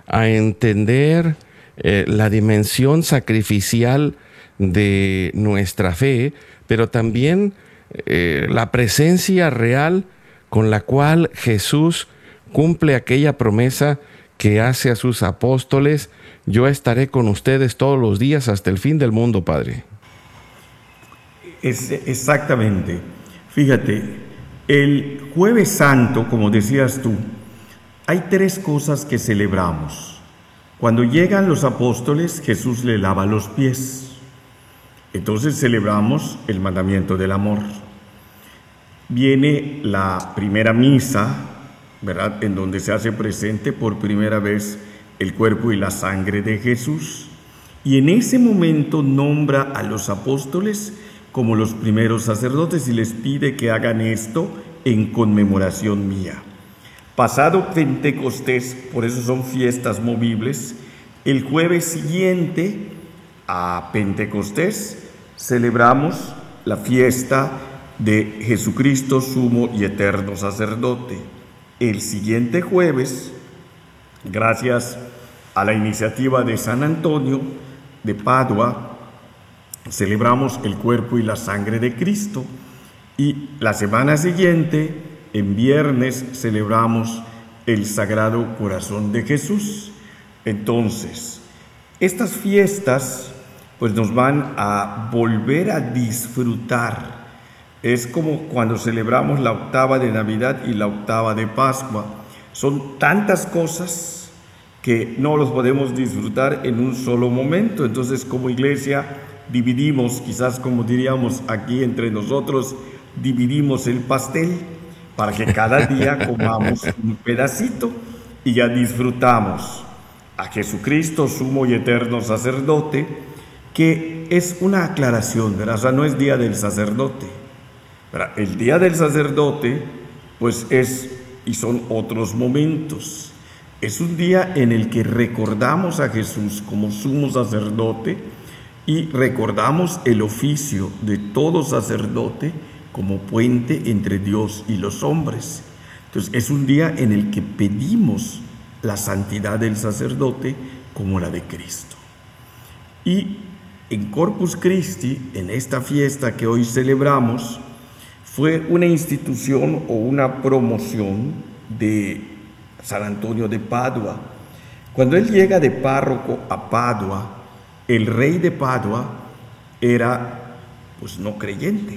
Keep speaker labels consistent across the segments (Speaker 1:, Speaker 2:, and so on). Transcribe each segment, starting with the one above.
Speaker 1: a entender la dimensión sacrificial de nuestra fe, pero también la presencia real con la cual Jesús cumple aquella promesa que hace a sus apóstoles: yo estaré con ustedes todos los días hasta el fin del mundo, Padre.
Speaker 2: Exactamente. Fíjate, el Jueves Santo, como decías tú, hay tres cosas que celebramos. Cuando llegan los apóstoles, Jesús le lava los pies. Entonces celebramos el mandamiento del amor. Viene la primera misa, ¿verdad?, en donde se hace presente por primera vez el cuerpo y la sangre de Jesús. Y en ese momento nombra a los apóstoles como los primeros sacerdotes y les pide que hagan esto en conmemoración mía. Pasado Pentecostés, por eso son fiestas movibles, el jueves siguiente a Pentecostés celebramos la fiesta de Jesucristo, sumo y eterno sacerdote. El siguiente jueves, gracias a la iniciativa de San Antonio de Padua, celebramos el cuerpo y la sangre de Cristo. Y la semana siguiente, en viernes, celebramos el Sagrado Corazón de Jesús. Entonces, estas fiestas pues nos van a volver a disfrutar. Es como cuando celebramos la octava de Navidad y la octava de Pascua. Son tantas cosas que no los podemos disfrutar en un solo momento. Entonces, como iglesia, dividimos, quizás como diríamos aquí entre nosotros, dividimos el pastel para que cada día comamos un pedacito y ya disfrutamos a Jesucristo, sumo y eterno sacerdote, que es una aclaración, ¿verdad? O sea, no es día del sacerdote, ¿verdad? El día del sacerdote, pues son otros momentos. Es un día en el que recordamos a Jesús como sumo sacerdote y recordamos el oficio de todo sacerdote como puente entre Dios y los hombres. Entonces, es un día en el que pedimos la santidad del sacerdote como la de Cristo. Y en Corpus Christi, en esta fiesta que hoy celebramos, fue una institución o una promoción de San Antonio de Padua. Cuando él llega de párroco a Padua, el rey de Padua era pues no creyente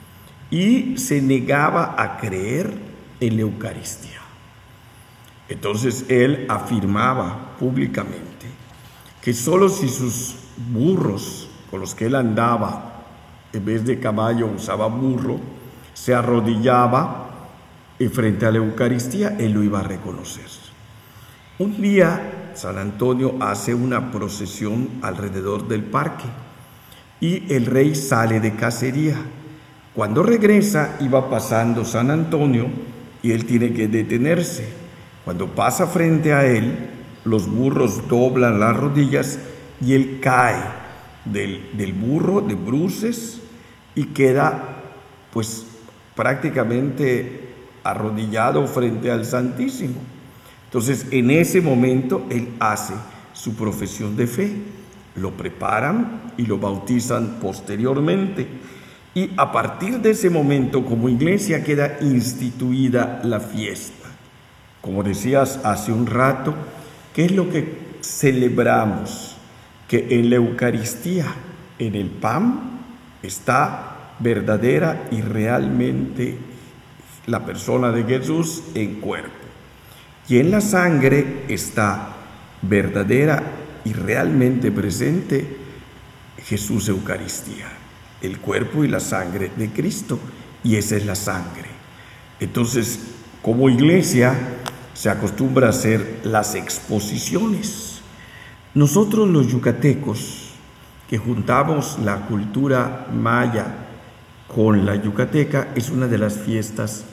Speaker 2: y se negaba a creer en la Eucaristía. Entonces él afirmaba públicamente que solo si sus burros con los que él andaba, en vez de caballo usaba burro, se arrodillaba frente a la Eucaristía, él lo iba a reconocer. Un día San Antonio hace una procesión alrededor del parque y el rey sale de cacería. Cuando regresa, iba pasando San Antonio y él tiene que detenerse. Cuando pasa frente a él, los burros doblan las rodillas y él cae del burro de bruces y queda pues prácticamente arrodillado frente al Santísimo. Entonces, en ese momento, él hace su profesión de fe, lo preparan y lo bautizan posteriormente. Y a partir de ese momento, como iglesia, queda instituida la fiesta. Como decías hace un rato, ¿qué es lo que celebramos? Que en la Eucaristía, en el pan, está verdadera y realmente la persona de Jesús en cuerpo. Y en la sangre está verdadera y realmente presente Jesús Eucaristía, el cuerpo y la sangre de Cristo, y esa es la sangre. Entonces, como iglesia, se acostumbra a hacer las exposiciones. Nosotros los yucatecos, que juntamos la cultura maya con la yucateca, es una de las fiestas.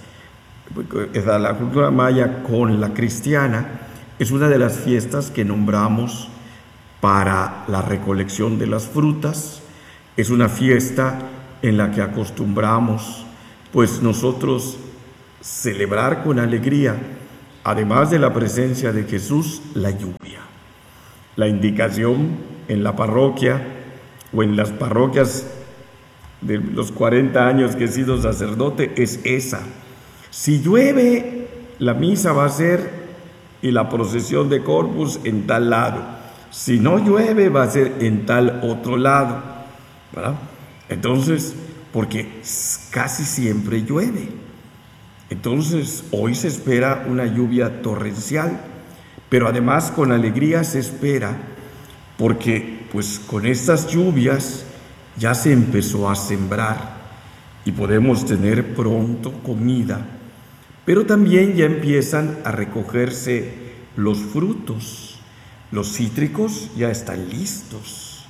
Speaker 2: La cultura maya con la cristiana es una de las fiestas que nombramos para la recolección de las frutas. Es una fiesta en la que acostumbramos pues nosotros celebrar con alegría, además de la presencia de Jesús, la lluvia. la indicación en la parroquia o en las parroquias de los 40 años que he sido sacerdote es esa. Si llueve, la misa va a ser y la procesión de Corpus en tal lado. Si no llueve, va a ser en tal otro lado, ¿verdad? Entonces, porque casi siempre llueve. Entonces, hoy se espera una lluvia torrencial, pero además con alegría se espera, porque pues con estas lluvias ya se empezó a sembrar y podemos tener pronto comida, pero también ya empiezan a recogerse los frutos. Los cítricos ya están listos.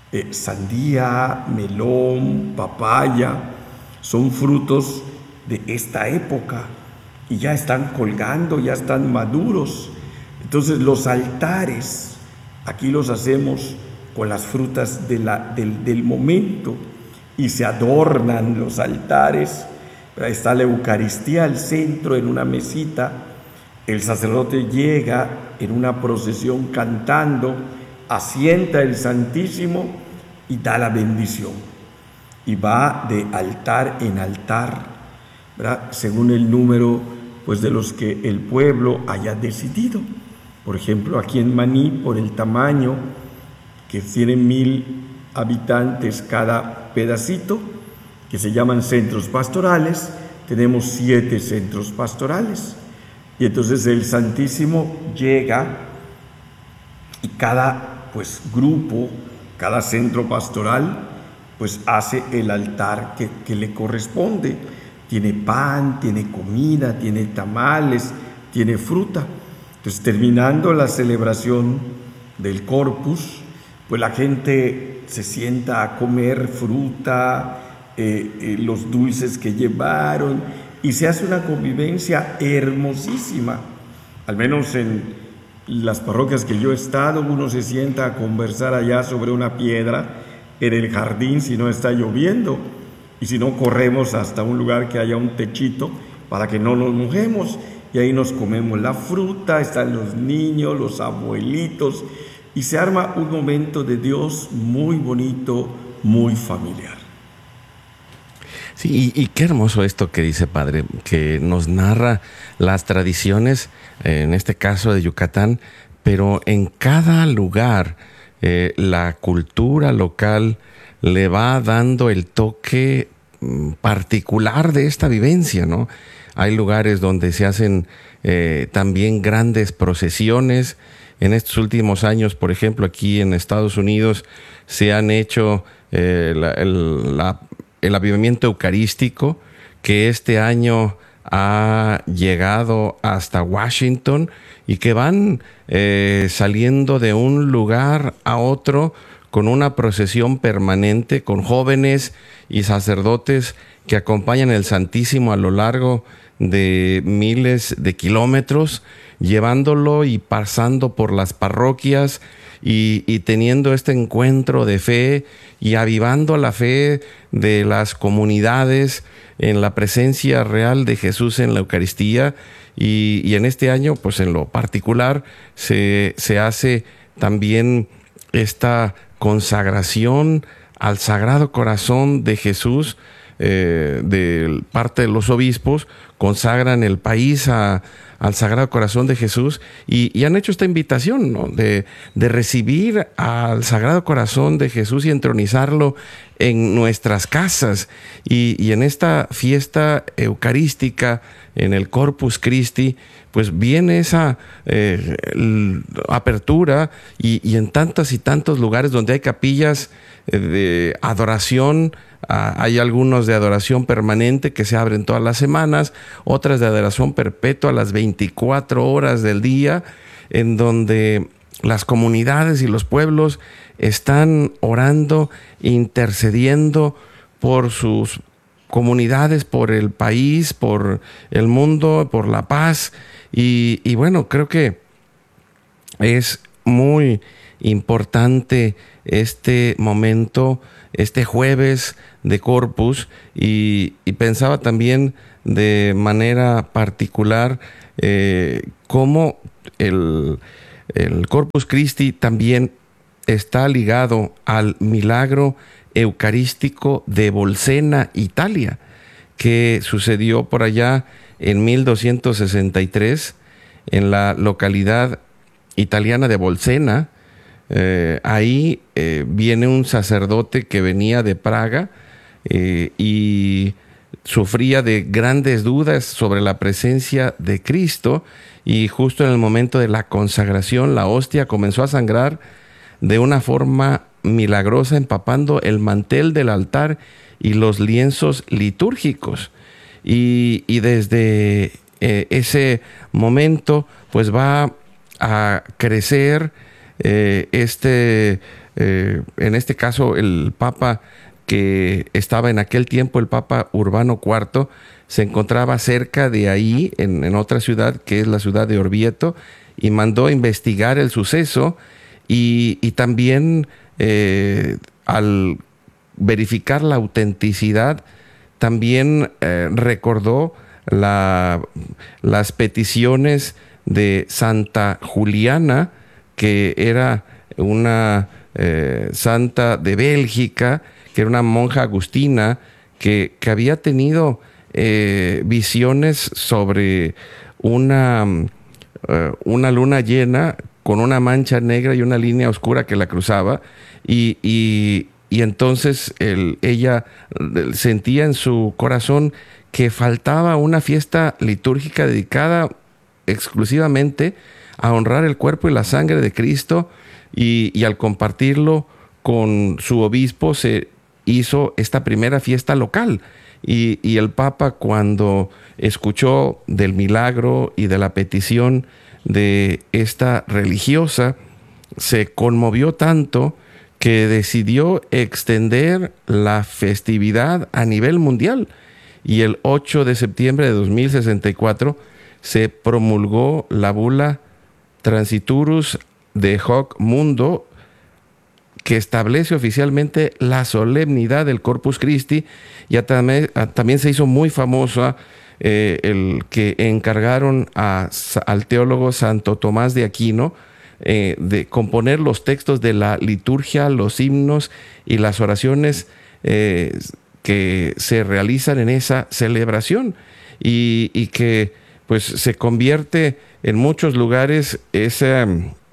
Speaker 2: Sandía, melón, papaya, son frutos de esta época y ya están colgando, ya están maduros. Entonces los altares, aquí los hacemos con las frutas del momento y se adornan los altares. Está la Eucaristía al centro en una mesita. El sacerdote llega en una procesión cantando, asienta el Santísimo y da la bendición. Y va de altar en altar, ¿verdad?, según el número pues, de los que el pueblo haya decidido. Por ejemplo, aquí en Maní, por el tamaño, que tienen 1000 habitantes cada pedacito, que se llaman centros pastorales, tenemos 7 centros pastorales. Y entonces el Santísimo llega y cada grupo, cada centro pastoral, pues hace el altar que le corresponde. Tiene pan, tiene comida, tiene tamales, tiene fruta. Entonces, terminando la celebración del Corpus, pues la gente se sienta a comer fruta, los dulces que llevaron, y se hace una convivencia hermosísima. Al menos en las parroquias que yo he estado, uno se sienta a conversar allá sobre una piedra en el jardín si no está lloviendo, y si no, corremos hasta un lugar que haya un techito para que no nos mojemos, y ahí nos comemos la fruta, están los niños, los abuelitos, y se arma un momento de Dios muy bonito, muy familiar.
Speaker 1: Sí, y qué hermoso esto que dice Padre, que nos narra las tradiciones, en este caso de Yucatán, pero en cada lugar la cultura local le va dando el toque particular de esta vivencia, ¿no? Hay lugares donde se hacen también grandes procesiones. En estos últimos años, por ejemplo, aquí en Estados Unidos se han hecho el avivamiento eucarístico, que este año ha llegado hasta Washington y que van saliendo de un lugar a otro con una procesión permanente, con jóvenes y sacerdotes que acompañan el Santísimo a lo largo de miles de kilómetros, llevándolo y pasando por las parroquias y teniendo este encuentro de fe y avivando la fe de las comunidades en la presencia real de Jesús en la Eucaristía. Y en este año, pues en lo particular, se hace también esta consagración al Sagrado Corazón de Jesús. De parte de los obispos consagran el país al Sagrado Corazón de Jesús y han hecho esta invitación, ¿no?, de recibir al Sagrado Corazón de Jesús y entronizarlo en nuestras casas. Y en esta fiesta eucarística, en el Corpus Christi, pues viene esa apertura y en tantos y tantos lugares donde hay capillas de adoración. Hay algunos de adoración permanente que se abren todas las semanas, otras de adoración perpetua las 24 horas del día, en donde las comunidades y los pueblos están orando, intercediendo por sus comunidades, por el país, por el mundo, por la paz. Y bueno, creo que es muy importante este momento, este jueves de Corpus, y pensaba también de manera particular cómo el Corpus Christi también está ligado al milagro eucarístico de Bolsena, Italia, que sucedió por allá en 1263 en la localidad italiana de Bolsena. Ahí viene un sacerdote que venía de Praga y sufría de grandes dudas sobre la presencia de Cristo, y justo en el momento de la consagración la hostia comenzó a sangrar de una forma milagrosa, empapando el mantel del altar y los lienzos litúrgicos. Y desde ese momento pues va a crecer en este caso el Papa que estaba en aquel tiempo, el Papa Urbano IV, se encontraba cerca de ahí, en otra ciudad que es la ciudad de Orvieto, y mandó investigar el suceso, y también al verificar la autenticidad, también recordó las peticiones de Santa Juliana, que era una santa de Bélgica, que era una monja agustina que había tenido visiones sobre una luna llena con una mancha negra y una línea oscura que la cruzaba, y entonces ella sentía en su corazón que faltaba una fiesta litúrgica dedicada exclusivamente a honrar el cuerpo y la sangre de Cristo, y al compartirlo con su obispo se hizo esta primera fiesta local. Y el Papa, cuando escuchó del milagro y de la petición de esta religiosa, se conmovió tanto que decidió extender la festividad a nivel mundial. Y el 8 de septiembre de 2064 se promulgó la bula Transiturus de Hoc Mundo, que establece oficialmente la solemnidad del Corpus Christi. Y también se hizo muy famosa el que encargaron al teólogo Santo Tomás de Aquino de componer los textos de la liturgia, los himnos y las oraciones que se realizan en esa celebración, y que pues se convierte en muchos lugares esa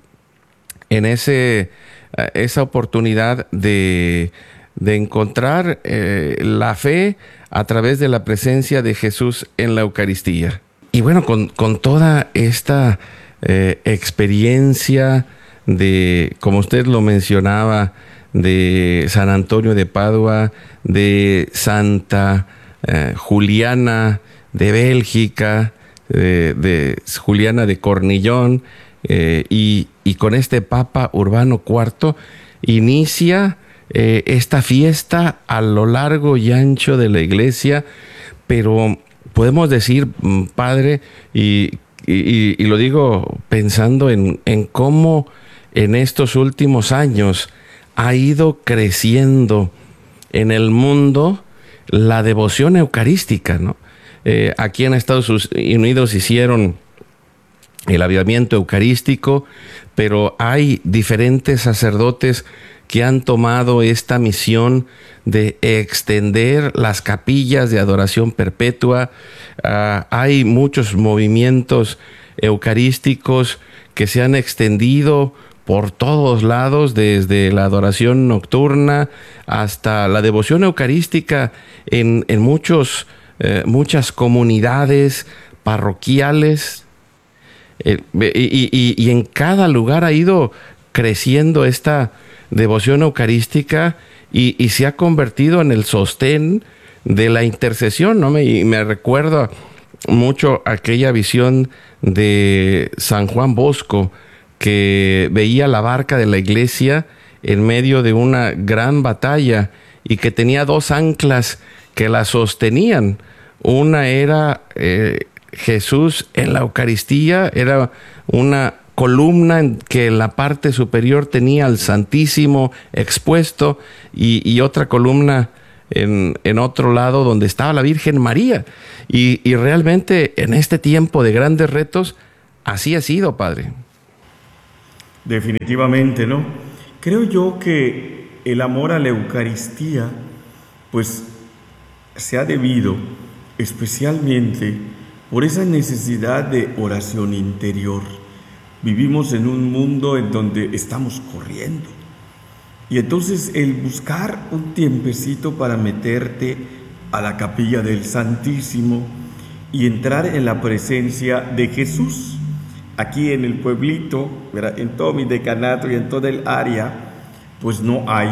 Speaker 1: oportunidad de encontrar la fe a través de la presencia de Jesús en la Eucaristía. Y bueno, con toda esta experiencia de, como usted lo mencionaba, de San Antonio de Padua, de Santa Juliana de Bélgica, de Juliana de Cornillón, y con este Papa Urbano IV inicia esta fiesta a lo largo y ancho de la Iglesia. Pero podemos decir, Padre, y lo digo pensando en cómo en estos últimos años ha ido creciendo en el mundo la devoción eucarística, ¿no? Aquí en Estados Unidos hicieron el avivamiento eucarístico, pero hay diferentes sacerdotes que han tomado esta misión de extender las capillas de adoración perpetua. Hay muchos movimientos eucarísticos que se han extendido por todos lados, desde la adoración nocturna hasta la devoción eucarística en muchas comunidades parroquiales. Y en cada lugar ha ido creciendo esta devoción eucarística, y se ha convertido en el sostén de la intercesión, ¿no? Y me recuerda mucho aquella visión de San Juan Bosco, que veía la barca de la iglesia en medio de una gran batalla y que tenía dos anclas que la sostenían. Una era Jesús en la Eucaristía, era una columna en que en la parte superior tenía al Santísimo expuesto, y otra columna en otro lado donde estaba la Virgen María. Y realmente en este tiempo de grandes retos así ha sido, Padre.
Speaker 2: Definitivamente, ¿no? Creo yo que el amor a la Eucaristía, pues, se ha debido especialmente por esa necesidad de oración interior. Vivimos en un mundo en donde estamos corriendo. Y entonces el buscar un tiempecito para meterte a la capilla del Santísimo y entrar en la presencia de Jesús. Aquí en el pueblito, ¿verdad?, en todo mi decanato y en toda el área, pues no hay,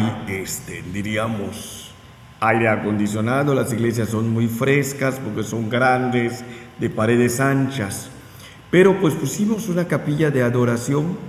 Speaker 2: diríamos, aire acondicionado. Las iglesias son muy frescas porque son grandes, de paredes anchas. Pero pues pusimos una capilla de adoración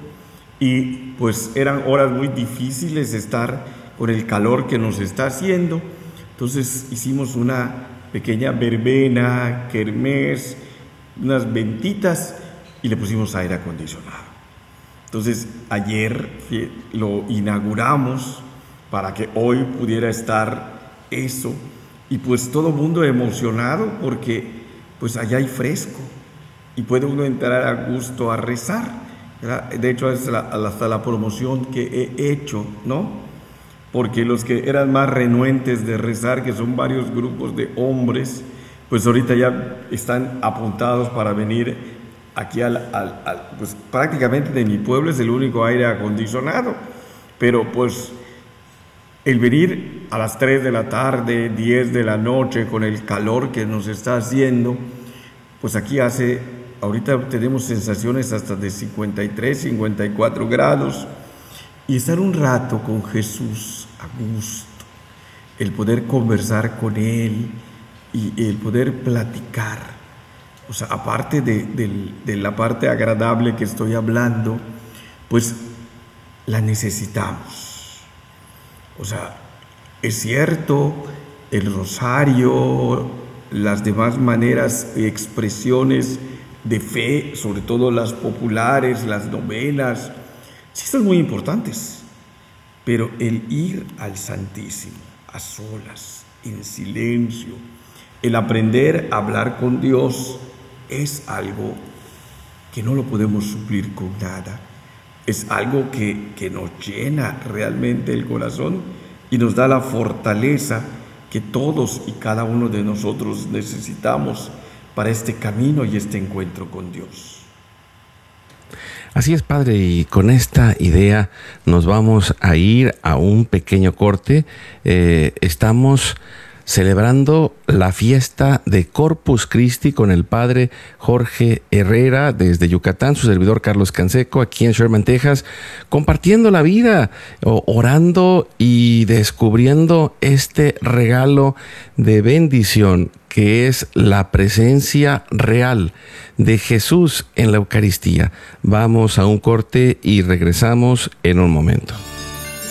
Speaker 2: y pues eran horas muy difíciles estar con el calor que nos está haciendo. Entonces hicimos una pequeña verbena, kermés, unas ventitas y le pusimos aire acondicionado. Entonces ayer lo inauguramos para que hoy pudiera estar eso, y pues todo el mundo emocionado porque pues allá hay fresco y puede uno entrar a gusto a rezar, ¿verdad? De hecho es hasta la promoción que he hecho, ¿no? Porque los que eran más renuentes de rezar, que son varios grupos de hombres, pues ahorita ya están apuntados para venir aquí pues prácticamente de mi pueblo es el único aire acondicionado, pero pues el venir a las 3 de la tarde, 10 de la noche, con el calor que nos está haciendo, pues aquí ahorita tenemos sensaciones hasta de 53, 54 grados, y estar un rato con Jesús a gusto, el poder conversar con Él y el poder platicar, o sea, aparte de la parte agradable que estoy hablando, pues la necesitamos. O sea, es cierto, el rosario, las demás maneras y expresiones de fe, sobre todo las populares, las novenas, sí son muy importantes, pero el ir al Santísimo, a solas, en silencio, el aprender a hablar con Dios, es algo que no lo podemos suplir con nada. Es algo que nos llena realmente el corazón y nos da la fortaleza que todos y cada uno de nosotros necesitamos para este camino y este encuentro con Dios.
Speaker 1: Así es, Padre, y con esta idea nos vamos a ir a un pequeño corte. Estamos celebrando la fiesta de Corpus Christi con el Padre Jorge Herrera desde Yucatán, su servidor Carlos Canseco, aquí en Sherman, Texas, compartiendo la vida, orando y descubriendo este regalo de bendición que es la presencia real de Jesús en la Eucaristía. Vamos a un corte y regresamos en un momento.